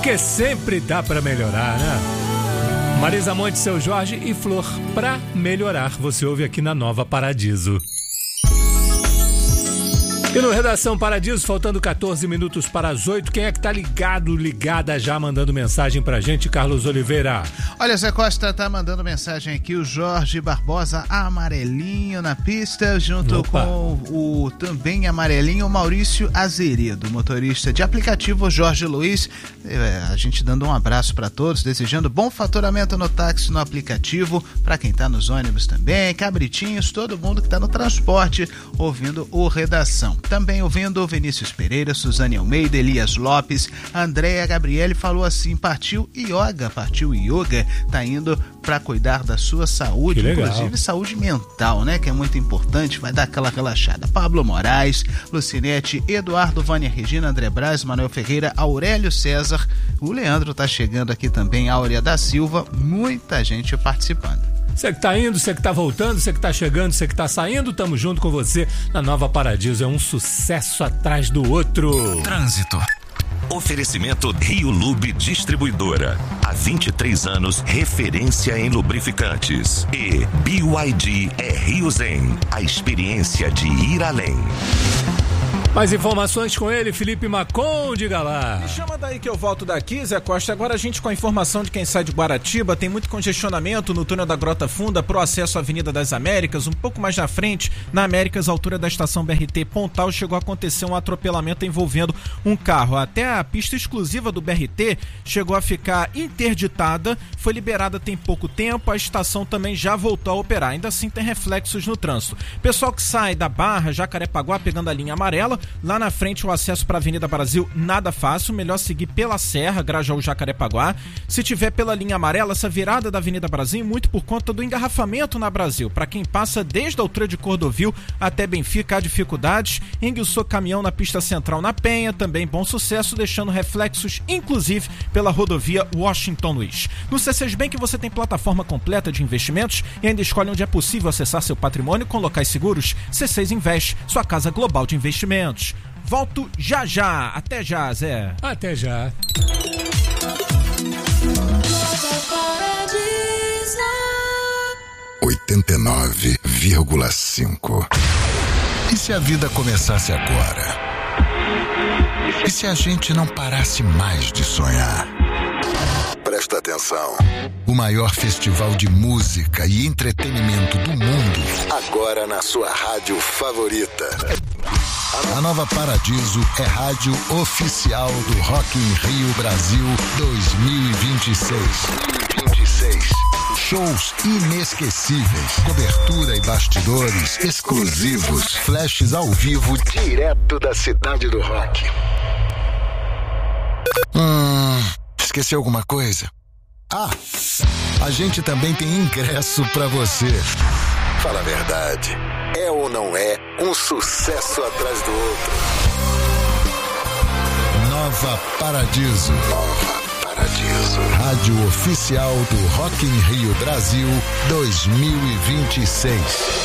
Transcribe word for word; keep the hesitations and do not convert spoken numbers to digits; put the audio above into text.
Porque sempre dá pra melhorar, né? Marisa Monte, Seu Jorge e Flor, pra melhorar. Você ouve aqui na Nova Paradiso. E no Redação Paradiso, faltando quatorze minutos para as oito, quem é que tá ligado, ligada já, mandando mensagem pra gente? Carlos Oliveira. Olha, Zé Costa tá mandando mensagem aqui, o Jorge Barbosa, amarelinho na pista, junto Opa. com o também amarelinho Maurício Azeredo, motorista de aplicativo Jorge Luiz. É, a gente dando um abraço para todos, desejando bom faturamento no táxi, no aplicativo, para quem tá nos ônibus também, cabritinhos, todo mundo que tá no transporte, ouvindo o Redação. Também ouvindo Vinícius Pereira, Suzane Almeida, Elias Lopes, Andréa Gabriele falou assim, partiu yoga, partiu yoga, tá indo para cuidar da sua saúde, inclusive saúde mental, né, que é muito importante, vai dar aquela relaxada. Pablo Moraes, Lucinete, Eduardo, Vânia Regina, André Braz, Manuel Ferreira, Aurélio César, o Leandro tá chegando aqui também, Áurea da Silva, muita gente participando. Você que tá indo, você que tá voltando, você que tá chegando, você que tá saindo, tamo junto com você na Nova Paradiso. É um sucesso atrás do outro. Trânsito. Oferecimento Rio Lube Distribuidora. Há vinte e três anos, referência em lubrificantes. E B Y D é Rio Zen. A experiência de ir além. Mais informações com ele, Felipe Macon, diga lá. Me chama daí que eu volto daqui, Zé Costa. Agora a gente com a informação de quem sai de Guaratiba, tem muito congestionamento no túnel da Grota Funda pro acesso à Avenida das Américas, um pouco mais na frente, na Américas, à altura da estação B R T Pontal, chegou a acontecer um atropelamento envolvendo um carro. Até a pista exclusiva do B R T chegou a ficar interditada, foi liberada tem pouco tempo, a estação também já voltou a operar, ainda assim tem reflexos no trânsito. Pessoal que sai da Barra, Jacarepaguá, pegando a linha amarela, lá na frente o acesso para a Avenida Brasil nada fácil, melhor seguir pela Serra, Grajaú, Jacarepaguá. Se tiver pela linha amarela, essa virada da Avenida Brasil, muito por conta do engarrafamento na Brasil. Para quem passa desde a altura de Cordovil até Benfica, há dificuldades. Enguiçou caminhão na pista central na Penha, também bom sucesso, deixando reflexos, inclusive, pela rodovia Washington Luiz. No C seis Bank você tem plataforma completa de investimentos e ainda escolhe onde é possível acessar seu patrimônio com locais seguros. C seis Invest, sua casa global de investimentos. Volto já já. Até já, Zé. Até já. oitenta e nove vírgula cinco. E se a vida começasse agora? E se a gente não parasse mais de sonhar? Presta atenção. O maior festival de música e entretenimento do mundo, agora na sua rádio favorita. A Nova Paradiso é rádio oficial do Rock in Rio Brasil dois mil e vinte e seis. Shows inesquecíveis, cobertura e bastidores exclusivos, flashes ao vivo direto da cidade do rock. Hum, esqueci alguma coisa? Ah, a gente também tem ingresso pra você. Fala a verdade, é ou não é um sucesso atrás do outro? Nova Paradiso. Nova Paradiso. Rádio oficial do Rock in Rio Brasil dois mil e vinte e seis.